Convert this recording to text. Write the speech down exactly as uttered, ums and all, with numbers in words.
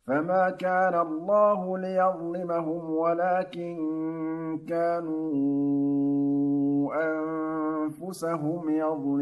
فما كان الله ليظلمهم ولكن كانوا أنفسهم يظلمون